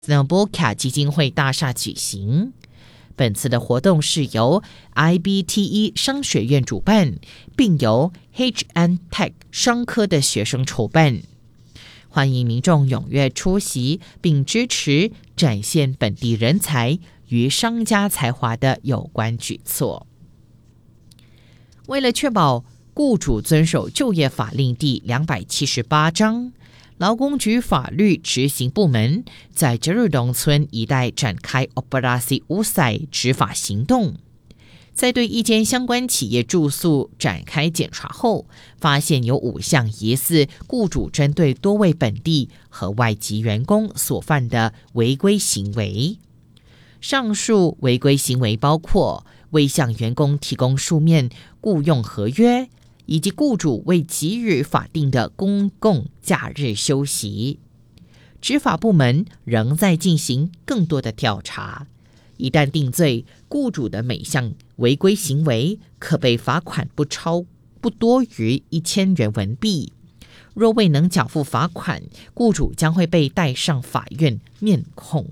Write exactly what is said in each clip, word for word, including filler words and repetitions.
Hasnabulka 基金会大厦举行。本次的活动是由 I B T E 商学院主办，并由 H and Tech 商科的学生筹办。欢迎民众踊跃出席，并支持展现本地人才与商家才华的有关举措。为了确保雇主遵守就业法令第两百七十八章，劳工局法律执行部门在哲瑞农村一带展开 Operasi Usai 执法行动。在对一间相关企业住宿展开检查后，发现有五项疑似雇主针对多位本地和外籍员工所犯的违规行为。上述违规行为包括未向员工提供书面雇用合约，以及雇主未给予法定的公共假日休息。执法部门仍在进行更多的调查，一旦定罪，雇主的每项违规行为可被罚款不超不多于一千元文币。若未能缴付罚款，雇主将会被带上法院面控。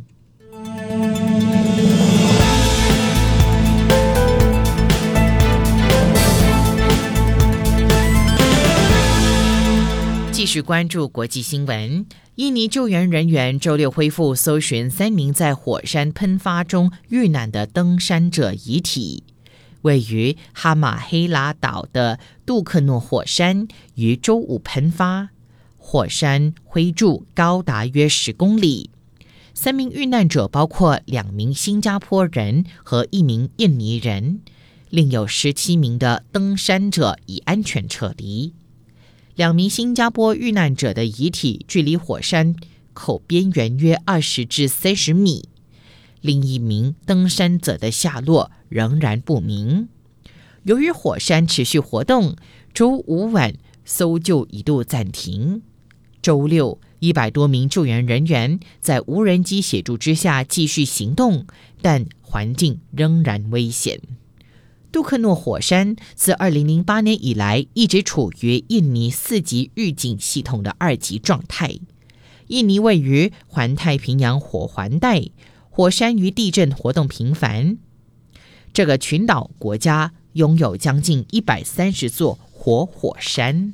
继续关注国际新闻。印尼救援人员周六恢复搜寻三名在火山喷发中遇难的登山者遗体。位于哈马黑拉岛的杜克诺火山于周五喷发，火山灰柱高达约十公里。三名遇难者包括两名新加坡人和一名印尼人，另有十七名的登山者已安全撤离。两名新加坡遇难者的遗体距离火山口边缘约二十至三十米，另一名登山者的下落仍然不明。由于火山持续活动，周五晚搜救一度暂停。周六，一百多名救援人员在无人机协助之下继续行动，但环境仍然危险。杜克诺火山自二零零八年以来一直处于印尼四级预警系统的二级状态。印尼位于环太平洋火环带，火山与地震活动频繁。这个群岛国家拥有将近一百三十座活火山。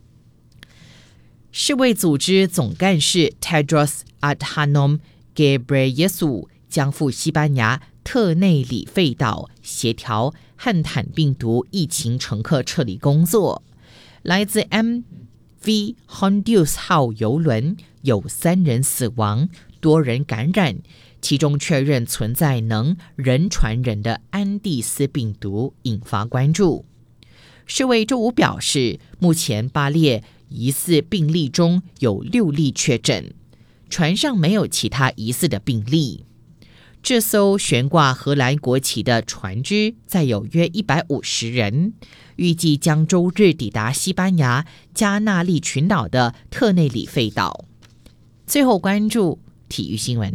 世卫组织总干事 Tedros Adhanom Ghebreyesus 将赴西班牙特内里费岛协调汉坦病毒疫情乘客撤离工作。来自 M V Honduras 号邮轮有三人死亡，多人感染，其中确认存在能人传人的安第斯病毒，引发关注。世卫周五表示，目前八列疑似病例中有六例确诊，船上没有其他疑似的病例。这艘悬挂荷兰国旗的船只载有约一百五十人，预计将周日抵达西班牙加那利群岛的特内里费岛。最后关注体育新闻。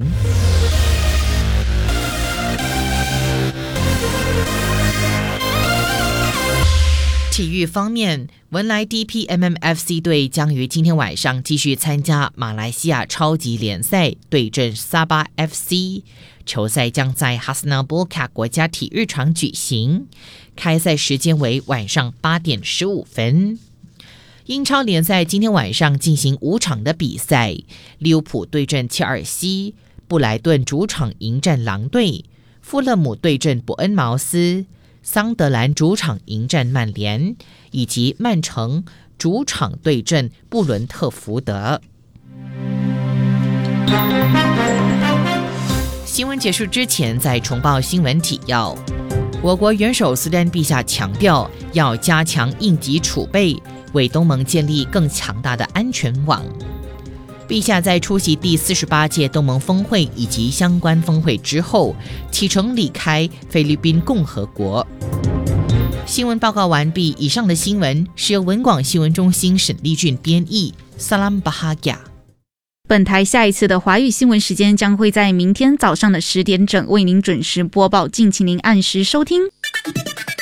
体育方面，文莱 D P M M F C 队将于今天晚上继续参加马来西亚超级联赛，对阵沙巴 F C。球赛将在哈斯纳波卡国家体育场举行，开赛时间为晚上八点十五分。英超联赛今天晚上进行五场的比赛，利物浦对阵切尔西，布莱顿主场迎战狼队，富勒姆对阵伯恩茅斯，桑德兰主场迎战曼联，以及曼城主场对阵布伦特福德。新闻结束之前，再重报新闻提要。我国元首苏丹陛下强调，要加强应急储备，为东盟建立更强大的安全网。陛下在出席第四十八届东盟峰会以及相关峰会之后，启程离开菲律宾共和国。新闻报告完毕，以上的新闻是由文广新闻中心沈丽俊编译，萨拉姆巴哈亚。 本台下一次的华语新闻时间将会在明天早上的十点整为您准时播报，敬请您按时收听。